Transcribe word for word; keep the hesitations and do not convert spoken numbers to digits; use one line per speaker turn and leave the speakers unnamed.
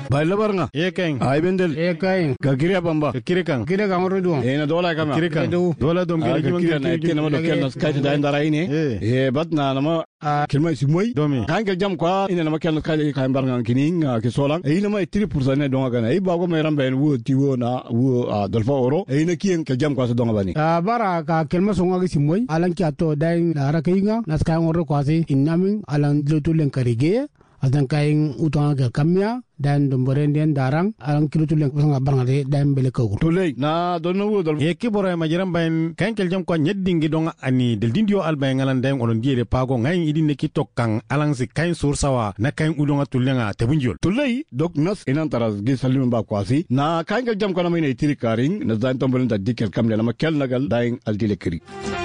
Bai labarnga.
E kain.
Ai bendel.
E kain.
Ka kiriya bamba.
Kiri kan.
Kire kan ro do.
E na dola kama.
Kiri kan. Dola dom
Ka
kiri
kiriya na kina ma dokkel na kai da indara ine. E bat na nama kilma simoi.
Domi.
Kan ke jam kwa ina nama kel kai kai barnga kining ke solang. E ina ma three percent ne donga kana. E ba ko me rambe wo tiwo na wo dolfa oro. E ina kien ke jam kwa so donga bani.
Ah bara ka kelma songa gi simoi alan ki ato dai la rakinga nas ka ngoro kwasi inamin alan lutulen karige adan kain utanga ka kamya dan domborendian darang alan kilutulen songa barngade dan bele ko
to lay na donno wo dol
e kiboro ma jiram bayin kan kel jam ko nyeddingi donga ani del dindio albay ngalan dayng onon diere pago ngay idin ki tokkan alan si kain sur sawa na kain udonga tulenga tebunjol
to lay dok nas inan taras gi salim ba kwasi na kan kel jam ko na may itiri karing na dan tombolen da dikel kamle na makel nagal dayng aldile kiri